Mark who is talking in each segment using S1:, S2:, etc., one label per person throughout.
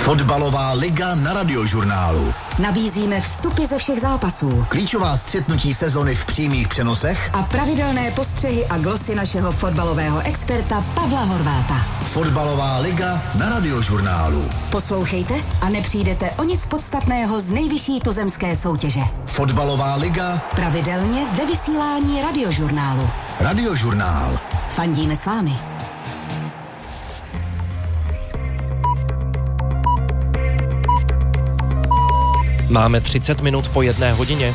S1: Fotbalová liga na Radiožurnálu.
S2: Nabízíme vstupy ze všech zápasů,
S1: Klíčová střetnutí sezony v přímých přenosech
S2: a pravidelné postřehy a glosy našeho fotbalového experta Pavla Horváta.
S1: Fotbalová liga na Radiožurnálu.
S2: Poslouchejte a nepřijdete o nic podstatného z nejvyšší tuzemské soutěže.
S1: Fotbalová liga
S2: pravidelně ve vysílání Radiožurnálu.
S1: Radiožurnál.
S2: Fandíme s vámi.
S3: Máme 30 minut po 1 hodině.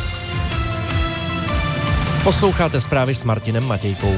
S3: Posloucháte zprávy s Martinem Matějkou.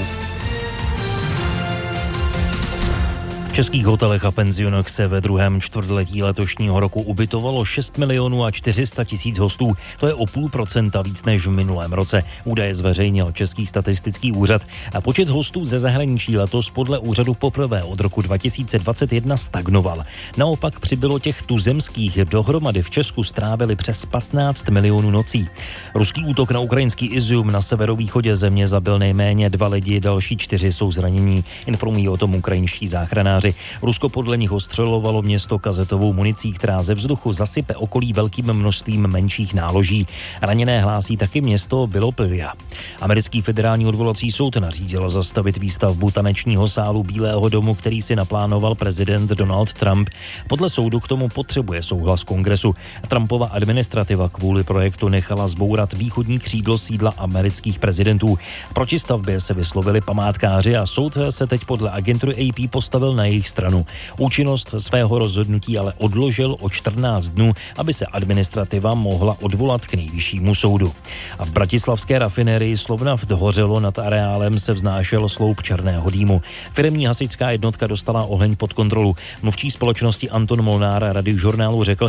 S3: V českých hotelech a penzionech se ve druhém čtvrtletí letošního roku ubytovalo 6 milionů a 400 tisíc hostů. To je o 0,5% víc než v minulém roce. Údaje zveřejnil Český statistický úřad. A počet hostů ze zahraničí letos podle úřadu poprvé od roku 2021 stagnoval. Naopak přibylo těch tuzemských. Dohromady v Česku strávili přes 15 milionů nocí. Ruský útok na ukrajinský Izium na severovýchodě země zabil nejméně 2 lidi, další 4 jsou zranění. Informují o tom ukrajinští záchranáři. Rusko podle nich ostřelovalo město kazetovou municí, která ze vzduchu zasype okolí velkým množstvím menších náloží. Raněné hlásí taky město Biloplivia. Americký federální odvolací soud nařídil zastavit výstavbu tanečního sálu Bílého domu, který si naplánoval prezident Donald Trump. Podle soudu k tomu potřebuje souhlas kongresu. Trumpova administrativa kvůli projektu nechala zbourat východní křídlo sídla amerických prezidentů. Proti stavbě se vyslovili památkáři a soud se teď podle agentury AP postavil na jejich stranu. Účinnost svého rozhodnutí ale odložil o 14 dnů, aby se administrativa mohla odvolat k nejvyššímu soudu. A v bratislavské rafinérii Slovnaft hořelo, nad areálem se vznášel sloup černého dýmu. Firemní hasičská jednotka dostala oheň pod kontrolu. Mluvčí společnosti Anton Molnár Radiožurnálu řekl,